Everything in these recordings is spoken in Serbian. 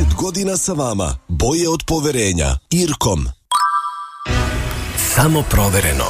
30 godina sa vama. Boje od poverenja. Irkom. Samo provereno.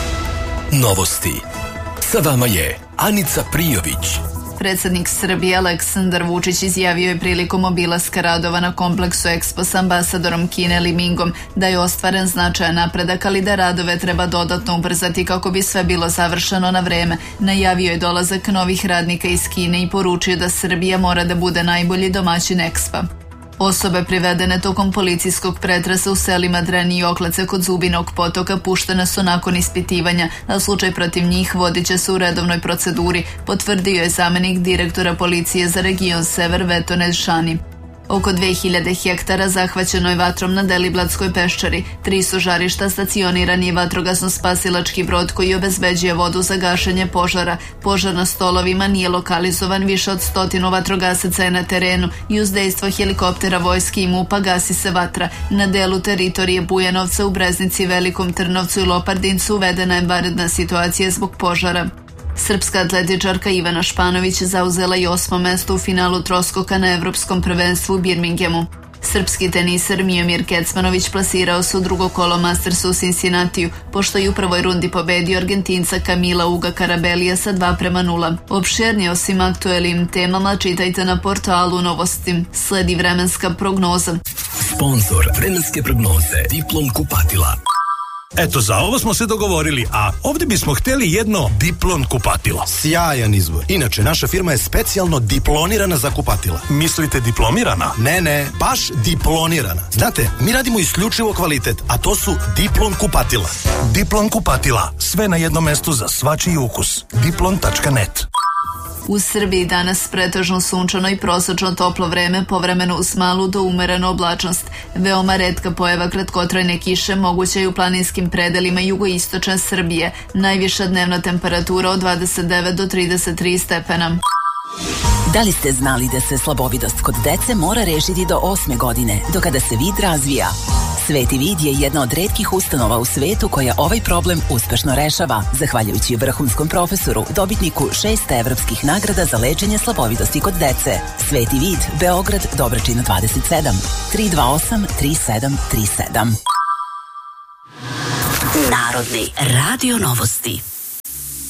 Novosti. Sa vama je Anica Prijović. Predsjednik Srbije Aleksandar Vučić izjavio je prilikom obilaska radova na kompleksu Expo s ambasadorom Kine Li Mingom da je ostvaren značajan napredak, ali da radove treba dodatno ubrzati kako bi sve bilo završeno na vreme. Najavio je dolazak novih radnika iz Kine i poručio da Srbija mora da bude najbolji domaćin Expa. Osobe privedene tokom policijskog pretresa u selima Dreni i Oklace kod Zubinog potoka puštene su nakon ispitivanja, a slučaj protiv njih vodit će se u redovnoj proceduri, potvrdio je zamenik direktora policije za region Sever Veto Nedšani. Oko 2000 hektara zahvaćeno je vatrom na Deliblatskoj peščari. 3 su žarišta, stacioniran je vatrogasno-spasilački brod koji obezbeđuje vodu za gašenje požara. Požar na Stolovima nije lokalizovan, više od 100 vatrogasaca je na terenu i uz dejstvo helikoptera vojske i MUP-a gasi se vatra. Na delu teritorije Bujanovca, u Breznici, Velikom Trnovcu i Lopardincu uvedena je vanredna situacija zbog požara. Srpska atletičarka Ivana Španović zauzela je 8. mesto u finalu troskoka na Evropskom prvenstvu u Birminghamu. Srpski teniser Miomir Kecmanović plasirao se u drugo kolo Mastersa u Cincinnatiju, pošto je u prvoj rundi pobedio Argentinca Camila Uga Carabellija sa 2:0. Opširnije o svim aktuelnim temama čitajte na portalu Novosti. Sledi vremenska prognoza. Sponzor vremenske prognoze Diplom kupatila. Eto, za ovo smo se dogovorili, a ovdje bismo htjeli jedno Diplon kupatilo. Sjajan izbor. Inače, naša firma je specijalno diplonirana za kupatila. Mislite diplomirana? Ne, baš diplonirana. Znate, mi radimo isključivo kvalitet, a to su Diplon kupatila. Diplon kupatila, sve na jednom mestu za svačiji ukus. Diplon.net. U Srbiji danas pretežno sunčano i prosečno toplo vreme, povremeno uz malu do umerenu oblačnost. Veoma retka pojava kratkotrajne kiše moguća je u planinskim predelima jugoistočne Srbije. Najviša dnevna temperatura od 29 do 33 stepena. Da li ste znali da se slabovidost kod dece mora rešiti do 8. godine, do kada se vid razvija? Sveti vid je jedna od retkih ustanova u svetu koja ovaj problem uspešno rešava, zahvaljujući vrhunskom profesoru, dobitniku 6 evropskih nagrada za lečenje slabovidosti kod dece. Sveti vid, Beograd, Dobračina 27, 328 3737. Narodni radio novosti.